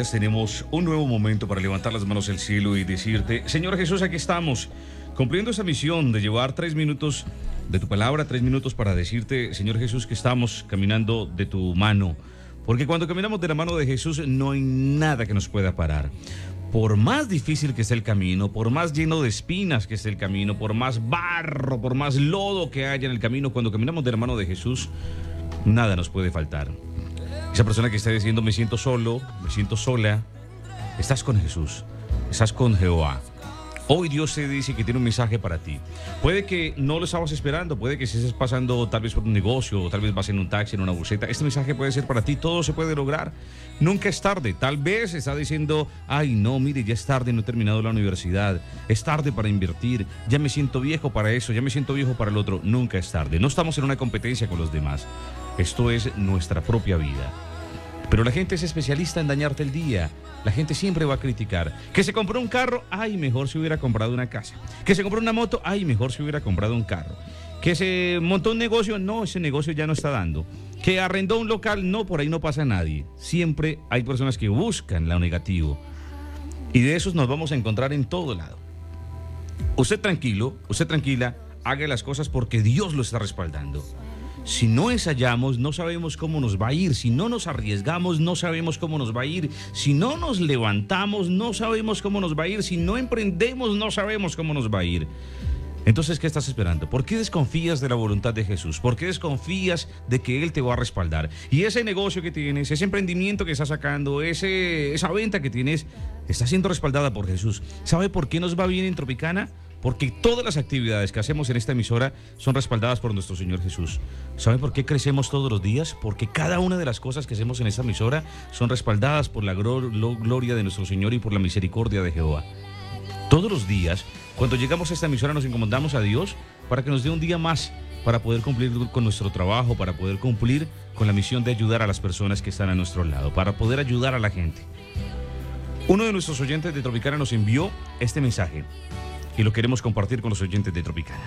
días tenemos un nuevo momento para levantar las manos al cielo y decirte: Señor Jesús, aquí estamos, cumpliendo esa misión de llevar 3 minutos de tu palabra, 3 minutos para decirte, Señor Jesús, que estamos caminando de tu mano. Porque cuando caminamos de la mano de Jesús no hay nada que nos pueda parar. Por más difícil que esté el camino, por más lleno de espinas que esté el camino, por más barro, por más lodo que haya en el camino, cuando caminamos de la mano de Jesús, nada nos puede faltar. Esa persona que está diciendo: me siento solo, me siento sola, estás con Jesús, estás con Jehová. Hoy Dios te dice que tiene un mensaje para ti. Puede que no lo estabas esperando, puede que estés pasando tal vez por un negocio, o tal vez vas en un taxi, en una buseta. Este mensaje puede ser para ti, todo se puede lograr. Nunca es tarde. Tal vez está diciendo: ay no, mire, ya es tarde, no he terminado la universidad, es tarde para invertir, ya me siento viejo para eso, ya me siento viejo para el otro. Nunca es tarde. No estamos en una competencia con los demás. Esto es nuestra propia vida. Pero la gente es especialista en dañarte el día. La gente siempre va a criticar. Que se compró un carro, ay, mejor si hubiera comprado una casa. Que se compró una moto, ay, mejor si hubiera comprado un carro. Que se montó un negocio, no, ese negocio ya no está dando. Que arrendó un local, no, por ahí no pasa nadie. Siempre hay personas que buscan lo negativo. Y de esos nos vamos a encontrar en todo lado. Usted tranquilo, usted tranquila, haga las cosas porque Dios lo está respaldando. Si no ensayamos, no sabemos cómo nos va a ir. Si no nos arriesgamos, no sabemos cómo nos va a ir. Si no nos levantamos, no sabemos cómo nos va a ir. Si no emprendemos, no sabemos cómo nos va a ir. Entonces, ¿qué estás esperando? ¿Por qué desconfías de la voluntad de Jesús? ¿Por qué desconfías de que Él te va a respaldar? Y ese negocio que tienes, ese emprendimiento que estás sacando, esa venta que tienes, está siendo respaldada por Jesús. ¿Sabe por qué nos va bien en Tropicana? Porque todas las actividades que hacemos en esta emisora son respaldadas por nuestro Señor Jesús. ¿Sabe por qué crecemos todos los días? Porque cada una de las cosas que hacemos en esta emisora son respaldadas por la gloria de nuestro Señor y por la misericordia de Jehová. Todos los días, cuando llegamos a esta emisora, nos encomendamos a Dios para que nos dé un día más, para poder cumplir con nuestro trabajo, para poder cumplir con la misión de ayudar a las personas que están a nuestro lado, para poder ayudar a la gente. Uno de nuestros oyentes de Tropicana nos envió este mensaje y lo queremos compartir con los oyentes de Tropicana.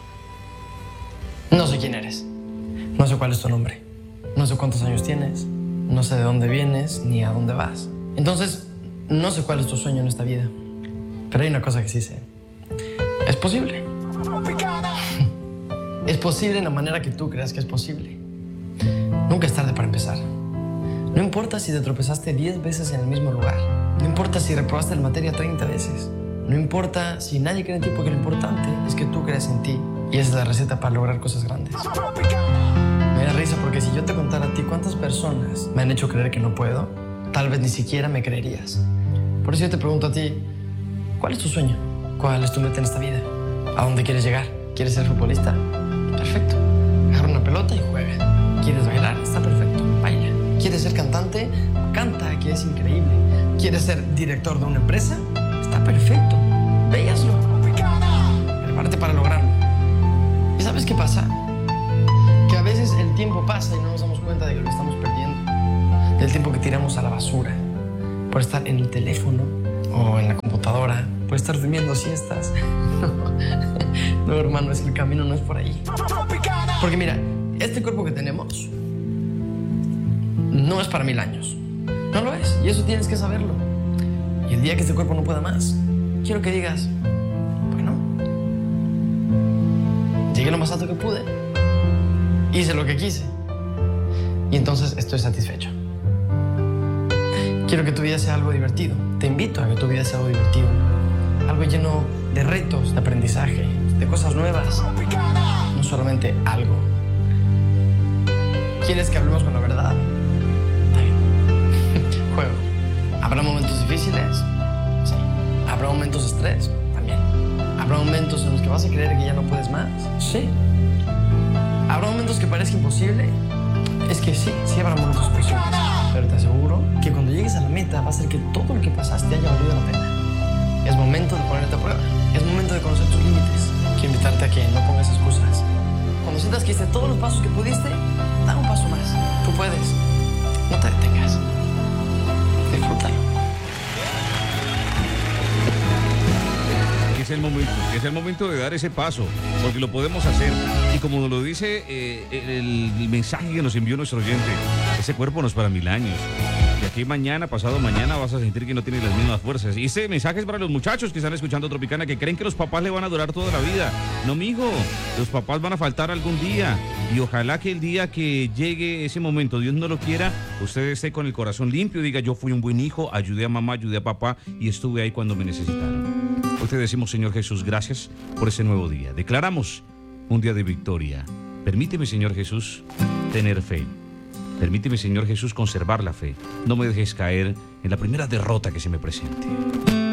No sé quién eres, no sé cuál es tu nombre, no sé cuántos años tienes, no sé de dónde vienes ni a dónde vas. Entonces, no sé cuál es tu sueño en esta vida, pero hay una cosa que sí sé: es posible. Es posible en la manera que tú creas que es posible. Nunca es tarde para empezar. No importa si te tropezaste 10 veces en el mismo lugar, no importa si reprobaste la materia 30 veces, no importa si nadie cree en ti, porque lo importante es que tú creas en ti. Y esa es la receta para lograr cosas grandes. Me da risa porque si yo te contara a ti cuántas personas me han hecho creer que no puedo, tal vez ni siquiera me creerías. Por eso yo te pregunto a ti: ¿cuál es tu sueño? ¿Cuál es tu meta en esta vida? ¿A dónde quieres llegar? ¿Quieres ser futbolista? Perfecto. Agarra una pelota y juega. ¿Quieres bailar? Está perfecto. Baila. ¿Quieres ser cantante? Canta, que es increíble. ¿Quieres ser director de una empresa? Está perfecto, ve y hazlo. Prepárate para lograrlo. ¿Y sabes qué pasa? Que a veces el tiempo pasa y no nos damos cuenta de que lo estamos perdiendo. Del tiempo que tiramos a la basura por estar en el teléfono o en la computadora, por estar durmiendo siestas. No, hermano, es que el camino no es por ahí. Porque mira, este cuerpo que tenemos no es para 1000 años. No lo es, y eso tienes que saberlo. Y el día que este cuerpo no pueda más, quiero que digas: bueno, llegué lo más alto que pude, hice lo que quise, y entonces estoy satisfecho. Quiero que tu vida sea algo divertido. Te invito a que tu vida sea algo divertido, algo lleno de retos, de aprendizaje, de cosas nuevas, no solamente algo. ¿Quieres que hablemos con la verdad? Está bien. Juego. ¿Habrá momentos difíciles? Sí. ¿Habrá momentos de estrés? También. ¿Habrá momentos en los que vas a creer que ya no puedes más? Sí. ¿Habrá momentos que parezca imposible? Es que sí, sí habrá momentos posibles. Pero te aseguro que cuando llegues a la meta va a ser que todo lo que pasaste haya valido la pena. Es momento de ponerte a prueba. Es momento de conocer tus límites. Quiero invitarte a que no pongas excusas. Cuando sientas que hiciste todos los pasos que pudiste, da un paso más. Tú puedes. No te detengas. Disfrútalo. Es el momento de dar ese paso, porque lo podemos hacer. Y como nos lo dice el mensaje que nos envió nuestro oyente, ese cuerpo no es para 1000 años. que aquí mañana, pasado mañana, vas a sentir que no tienes las mismas fuerzas. Y este mensaje es para los muchachos que están escuchando Tropicana, que creen que los papás le van a durar toda la vida. No, mijo, los papás van a faltar algún día. Y ojalá que el día que llegue ese momento, Dios no lo quiera, usted esté con el corazón limpio y diga, yo fui un buen hijo, ayudé a mamá, ayudé a papá y estuve ahí cuando me necesitaron. Hoy te decimos, Señor Jesús, gracias por ese nuevo día. Declaramos un día de victoria. Permíteme, Señor Jesús, tener fe. Permíteme, Señor Jesús, conservar la fe. No me dejes caer en la primera derrota que se me presente.